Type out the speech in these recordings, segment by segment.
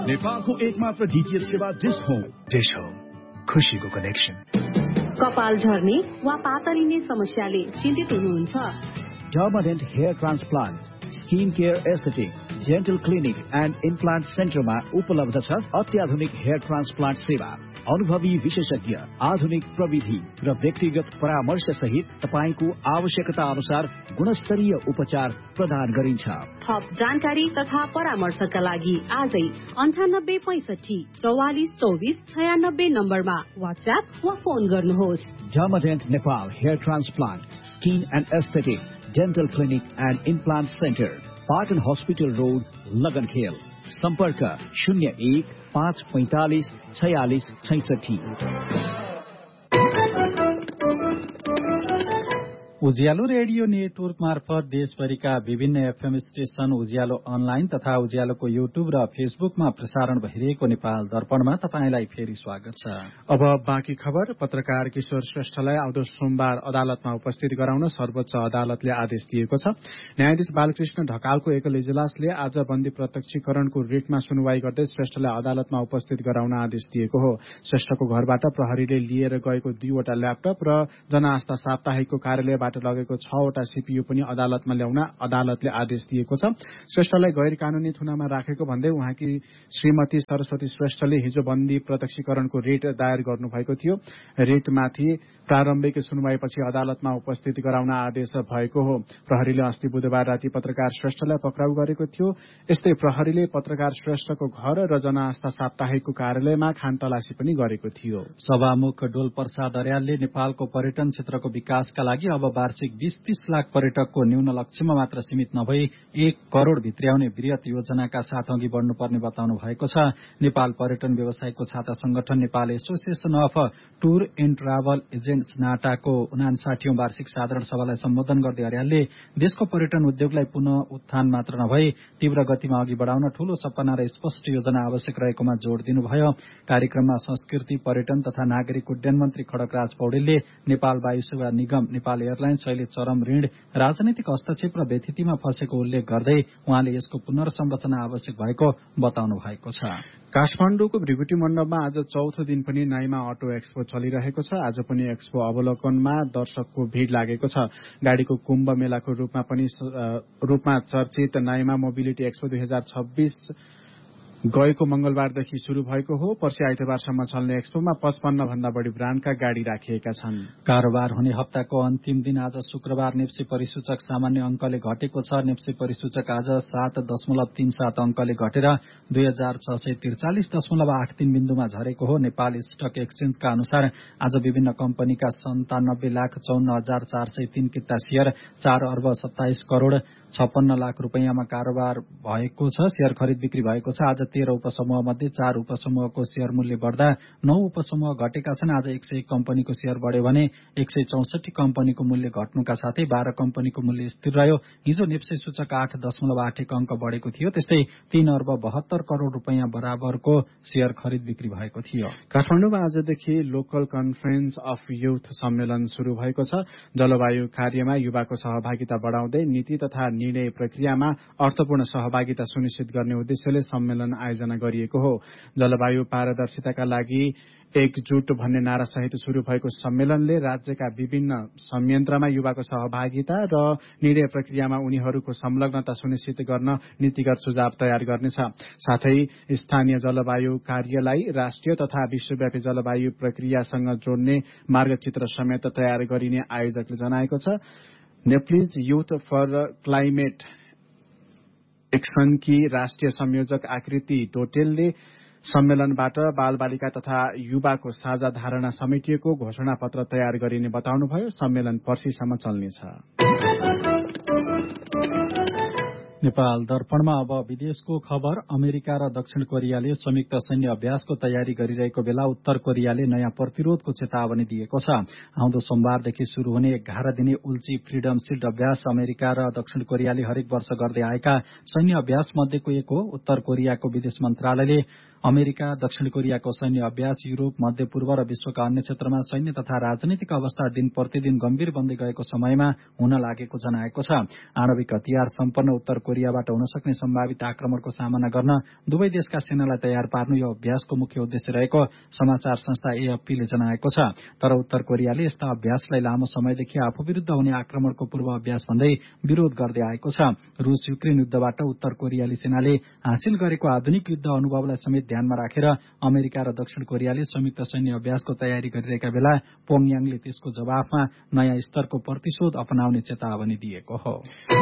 नेपालको एकमात्र डीटीएच सेवा डिश होम खुशीको कनेक्सन। कपाल झर्ने वा पातलिने समस्याले चिन्तित हुनुहुन्छ? Permanent hair transplant, skin care aesthetic, dental clinic and implant सेन्टरमा उपलब्ध छ अत्याधुनिक हेयर ट्रान्सप्लान्ट सेवा। अनुभवी विशेषज्ञ, आधुनिक प्रविधि र व्यक्तिगत परामर्श सहित तपाईको आवश्यकता अनुसार गुणस्तरीय उपचार प्रदान गरिन्छ। थप जानकारी तथा परामर्शका लागि आजै 9865 44 24 96 नम्बरमा व्हाट्सएप वा फोन गर्नुहोस्। Dermadent Nepal Hair Transplant, Skin and Aesthetic, Dental Clinic and Implant Center, Patan Hospital Road, Lagankhel. सम्पर्क 01 545 46 66। उज्यालो रेडियो नेटवर्क मार्फत देशभरिका विभिन्न एफएम स्टेशन, उज्यालो अनलाइन तथा उज्यालोको युट्युब र फेसबुकमा प्रसारण भइरहेको नेपाल दर्पणमा तपाईंलाई फेरि स्वागत छ। अब बाँकी खबर। पत्रकार किशोर श्रेष्ठलाई आउँदो सोमबार अदालतमा उपस्थित गराउन सर्वोच्च अदालतले आदेश दिएको छ। न्यायाधीश बालकृष्ण ढकालको एकल इजलासले आज बन्दी प्रत्यक्षीकरणको रिटमा सुनवाई गर्दै श्रेष्ठलाई अदालतमा उपस्थित गराउन आदेश दिएको हो। श्रेष्ठको घरबाट प्रहरीले लिएर गएको 2वटा ल्यापटप र जनआस्था साप्ताहिकको कार्यालयबाट लगेको 6वटा सीपीयू पनि अदालतमा ल्याउन अदालतले आदेश दिएको छ। श्रेष्ठलाई गैर कानूनी थुनामा राखेको भन्दै उहाँकी श्रीमती सरस्वती श्रेष्ठले हिजो बन्दी प्रत्यक्षीकरणको रिट दायर गर्नुभएको थियो। रिटमाथि प्रारम्भिक सुनवाईपछि अदालतमा उपस्थित गराउन आदेश भएको हो। प्रहरीले अस्ति बुधबार राति पत्रकार श्रेष्ठलाई पक्राउ गरेको थियो। यस्तै प्रहरीले पत्रकार श्रेष्ठको घर र जनआस्था साप्ताहिकको कार्यालयमा खानतलासी पनि गरेको थियो। सभामुख डोल प्रसाद अर्यालले नेपालको पर्यटन क्षेत्रको विकासका लागि अब वार्षिक 20-30 लाख पर्यटकको न्यून लक्ष्यमा मात्र सीमित नभई 1 करोड़ भित्र्याउने वृहत योजनाका साथ अघि बढ्नुपर्ने बताउनु भएको छ। नेपाल पर्यटन व्यवसायको छाता संगठन Nepal association of tour and travel agents नाटाको 59औं वार्षिक साधारण सभालाई सम्बोधन गर्दै अर्यालले देशको पर्यटन उद्योगलाई पुनः उत्थान मात्र नभई तीव्र गतिमा अघि बढाउन ठूलो सपना र स्पष्ट योजना आवश्यक रहेकोमा जोड़ दिनुभयो। कार्यक्रममा संस्कृति, पर्यटन तथा नागरिक उड्डयन मन्त्री खड्गराज पौडेलले नेपाल वायु सेवा निगम, नेपाल एयरलाइन्स अहिले चरम ऋण, राजनैतिक हस्तक्षेप र व्यथितिमा फँसेको उल्लेख गर्दै उहाँले यसको पुनर्संरचना आवश्यक भएको बताउनु भएको छ। काठमाडौँको भृगुटी मण्डपमा आज चौथो दिन पनि नाइमा अटो एक्सपो चलिरहेको छ। आज पनि एक्सपो अवलोकनमा दर्शकको भीड़ लागेको छ। गाड़ीको कुम्भ मेलाको रूपमा चर्चित नाइमा मोबिलिटी एक्सपो 2026 गएको मंगलबारदेखि शुरू भएको हो। पर्सि आइतबारसम्म चल्ने एक्सपोमा 55 भन्दा बढ़ी ब्रान्डका गाड़ी राखिएका छन्। कारोबार हुने हप्ताको अन्तिम दिन आज शुक्रबार नेप्सी परिसूचक सामान्य अंकले घटेको छ। नेप्सी परिसूचक आज 7.37 अंकले घटेर 2643.83 बिन्दुमा झरेको हो। नेपाल स्टक एक्सचेन्जका अनुसार आज विभिन्न कम्पनीका 97,54,403 किता शेयर 4 अर्ब 27 करोड़ 56 लाख रुपैयाँमा कारोबार भएको छ। शेयर खरिद बिक्री भएको छ। आज 13 उपसमूह मध्ये 4 उपसमूहको शेयर मूल्य बढ्दा 9 उपसमूह घटेका छन्। आज 101 कम्पनीको शेयर बढ्यो भने 164 कम्पनीको मूल्य घट्नुका साथै 12 कम्पनीको मूल्य स्थिर रह्यो। हिजो नेप्सी सूचक 8.81 अंक बढेको थियो। त्यस्तै 3 अर्ब 72 करोड़ रुपैयाँ बराबरको शेयर खरिद बिक्री भएको थियो। काठमाडौँमा आजदेखि लोकल कन्फरेन्स अफ युथ सम्मेलन शुरू भएको छ। जलवायु कार्यमा युवाको सहभागिता बढाउँदै नीति तथा निर्णय प्रक्रियामा अर्थपूर्ण सहभागिता सुनिश्चित गर्ने उद्देश्यले सम्मेलन आयोजना गरिएको हो। जलवायु पारदर्शिताका लागि एकजुट भन्ने नारा सहित शुरू भएको सम्मेलनले राज्यका विभिन्न संयन्त्रमा युवाको सहभागिता र निर्णय प्रक्रियामा उनीहरूको संलग्नता सुनिश्चित गर्न नीतिगत सुझाव तयार गर्नेछ। साथै स्थानीय जलवायु कार्यलाई राष्ट्रिय तथा विश्वव्यापी जलवायु प्रक्रियासँग जोड्ने मार्गचित्र समेत तयार गरिने आयोजकले जनाएको छ। नेप्लिज युथ फर क्लाइमेट एक्सनकी राष्ट्रिय संयोजक आकृति डोटेलले सम्मेलनबाट बालबालिका तथा युवाको साझा धारणा समेटिएको घोषणा पत्र तयार गरिने बताउनुभयो। सम्मेलन पर्सिसम्म चल्नेछ। नेपाल दर्पणमा अब विदेशको खबर। अमेरिका र दक्षिण कोरियाले संयुक्त सैन्य अभ्यासको तयारी गरिरहेको बेला उत्तर कोरियाले नयाँ प्रतिरोधको चेतावनी दिएको छ। आउँदो सोमबारदेखि शुरू हुने 11 दिने उल्ची फ्रिडम शिल्ड अभ्यास अमेरिका र दक्षिण कोरियाले हरेक वर्ष गर्दै आएका सैन्य अभ्यास मध्येको एक हो। उत्तर कोरियाको विदेश मन्त्रालयले अमेरिका दक्षिण कोरियाको सैन्य अभ्यास युरोप मध्यपूर्व र विश्वका अन्य क्षेत्रमा सैन्य तथा राजनीतिक अवस्था दिन प्रतिदिन गम्भीर बन्दै गएको समयमा हुन लागेको जनाएको छ। आणविक हतियार सम्पन्न उत्तर कोरियाबाट हुन सक्ने सम्भावित आक्रमणको सामना गर्न दुवै देशका सेनालाई तयार पार्नु यो अभ्यासको मुख्य उद्देश्य रहेको समाचार संस्था एएफपीले जनाएको छ। तर उत्तर कोरियाले यस्ता अभ्यासलाई लामो समयदेखि आफू विरूद्ध हुने आक्रमणको पूर्व अभ्यास भन्दै विरोध गर्दै आएको छ। रूस युक्रेन युद्धबाट उत्तर कोरियाली सेनाले हासिल गरेको आधुनिक युद्ध अनुभवलाई समेत ध्यानमा राखेर अमेरिका र दक्षिण कोरियाले संयुक्त सैन्य अभ्यासको तयारी गरिरहेका बेला प्योङयाङले त्यसको जवाफमा नयाँ स्तरको प्रतिशोध अपनाउने चेतावनी दिएको हो।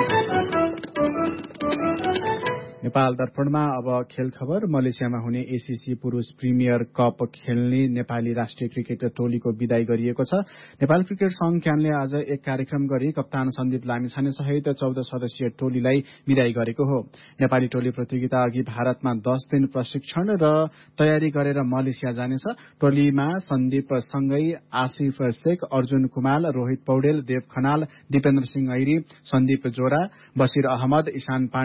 नेपाल दर्पणमा अब खेल खबर। मलेसियामा हुने एसीसी पुरूष प्रिमियर कप खेल्ने नेपाली राष्ट्रिय क्रिकेट टोलीको विदाई गरिएको छ। नेपाल क्रिकेट संघ क्यानले आज एक कार्यक्रम गरी कप्तान सन्दीप लामिछाने सहित 14 सदस्यीय टोलीलाई विदाई गरेको हो। नेपाली टोली प्रतियोगिता अघि भारतमा 10 दिन प्रशिक्षण र तयारी गरेर मलेसिया जानेछ। टोलीमा सन्दीप सँगै आसिफ शेख, अर्जुन कुमाल, रोहित पौडेल, देव खनाल, दिपेन्द्र सिंह ऐरी, सन्दीप जोरा, बसिर अहमद, ईशान